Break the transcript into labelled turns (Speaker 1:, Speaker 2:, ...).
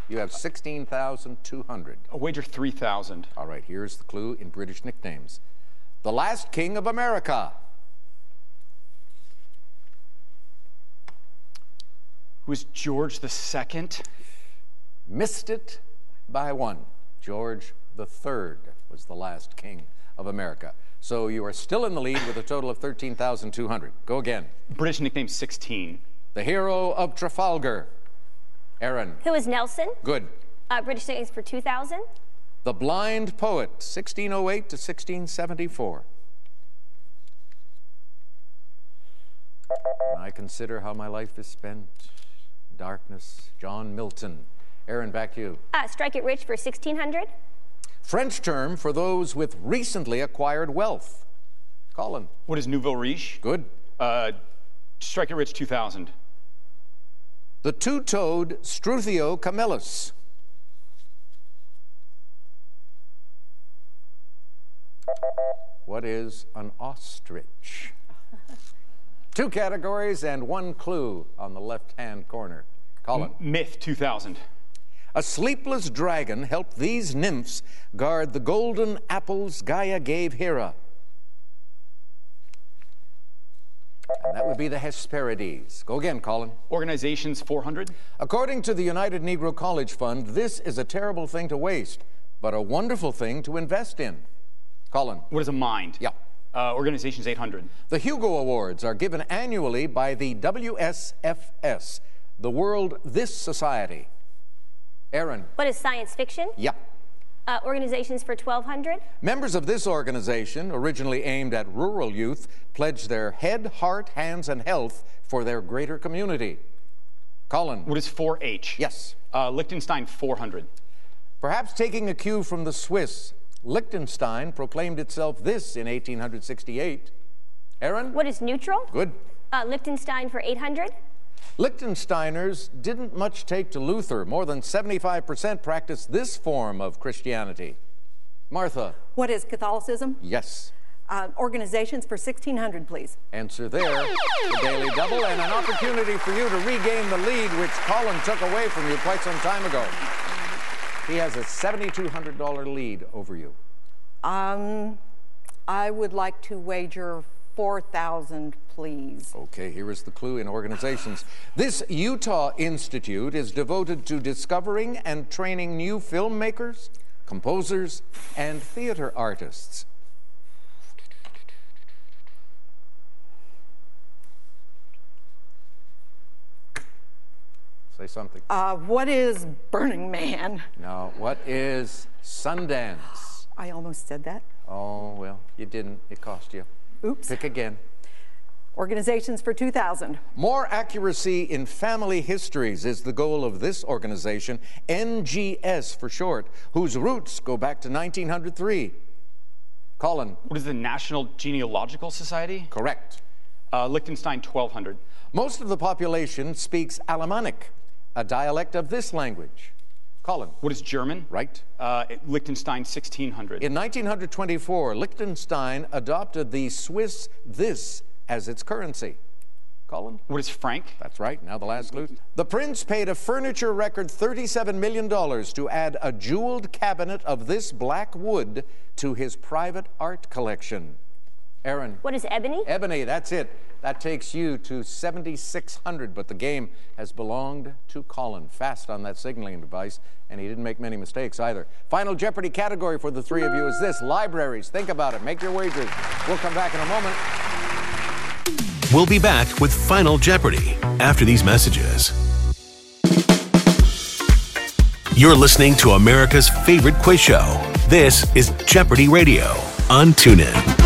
Speaker 1: You have 16,200.
Speaker 2: A wager 3,000.
Speaker 1: All right, here's the clue in British nicknames. The last king of America.
Speaker 2: Who is George II?
Speaker 1: Missed it by one. George III was the last king of America. So you are still in the lead with a total of 13,200. Go again.
Speaker 2: British nickname 16.
Speaker 1: The hero of Trafalgar. Aaron.
Speaker 3: Who is Nelson?
Speaker 1: Good.
Speaker 3: British nicknames for 2,000.
Speaker 1: The blind poet, 1608 to 1674. I consider how my life is spent. Darkness, John Milton. Aaron, back to you.
Speaker 3: Strike it rich for 1,600.
Speaker 1: French term for those with recently acquired wealth. Colin.
Speaker 2: What is nouveau riche?
Speaker 1: Good.
Speaker 2: Strike it rich 2,000.
Speaker 1: The two-toed Struthio camellus. What is an ostrich? Two categories and one clue on the left-hand corner. Colin.
Speaker 2: Myth 2,000.
Speaker 1: A sleepless dragon helped these nymphs guard the golden apples Gaia gave Hera. And that would be the Hesperides. Go again, Colin.
Speaker 2: Organizations 400.
Speaker 1: According to the United Negro College Fund, this is a terrible thing to waste, but a wonderful thing to invest in. Colin.
Speaker 2: What is a mind?
Speaker 1: Yeah.
Speaker 2: Organizations 800.
Speaker 1: The Hugo Awards are given annually by the WSFS, the World This Society. Aaron.
Speaker 3: What is science fiction?
Speaker 1: Yeah.
Speaker 3: Organizations for 1,200.
Speaker 1: Members of this organization, originally aimed at rural youth, pledge their head, heart, hands, and health for their greater community. Colin.
Speaker 2: What is 4-H?
Speaker 1: Yes.
Speaker 2: Liechtenstein 400.
Speaker 1: Perhaps taking a cue from the Swiss, Liechtenstein proclaimed itself this in 1868. Aaron?
Speaker 3: What is neutral?
Speaker 1: Good.
Speaker 3: Liechtenstein for 800.
Speaker 1: Liechtensteiners didn't much take to Luther. More than 75% practiced this form of Christianity. Martha.
Speaker 4: What is Catholicism?
Speaker 1: Yes.
Speaker 4: Organizations for 1,600, please.
Speaker 1: Answer there. The Daily Double and an opportunity for you to regain the lead which Colin took away from you quite some time ago. He has a $7,200 lead over you.
Speaker 4: I would like to wager 4,000, please.
Speaker 1: Okay, here is the clue in organizations. This Utah Institute is devoted to discovering and training new filmmakers, composers, and theater artists. Say something.
Speaker 4: What is Burning Man?
Speaker 1: No, what is Sundance?
Speaker 4: I almost said that.
Speaker 1: Oh, well, you didn't. It cost you.
Speaker 4: Oops.
Speaker 1: Pick again.
Speaker 4: Organizations for 2,000.
Speaker 1: More accuracy in family histories is the goal of this organization, NGS for short, whose roots go back to 1903. Colin.
Speaker 2: What is the National Genealogical Society?
Speaker 1: Correct.
Speaker 2: Liechtenstein 1,200.
Speaker 1: Most of the population speaks Alemannic, a dialect of this language. Colin.
Speaker 2: What is German?
Speaker 1: Right.
Speaker 2: Liechtenstein 1,600.
Speaker 1: In 1924, Liechtenstein adopted the Swiss this as its currency. Colin?
Speaker 2: What is franc?
Speaker 1: That's right. Now the last clue. The prince paid a furniture record $37 million to add a jeweled cabinet of this black wood to his private art collection. Aaron.
Speaker 3: What is ebony?
Speaker 1: Ebony, that's it. That takes you to 7,600, but the game has belonged to Colin. Fast on that signaling device, and he didn't make many mistakes either. Final Jeopardy category for the three of you is this: libraries. Think about it. Make your wagers. We'll come back in a moment.
Speaker 5: We'll be back with Final Jeopardy after these messages. You're listening to America's favorite quiz show. This is Jeopardy Radio on TuneIn.